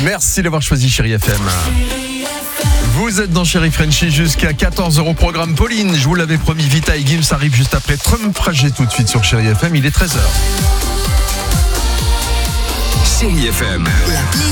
Merci d'avoir choisi Chérie FM. Vous êtes dans Chérie Frenchie jusqu'à 14h programme. Pauline, je vous l'avais promis, Vita et Gims arrive juste après Trump Trajet tout de suite sur Chérie FM, il est 13h. Chérie FM. La playlist.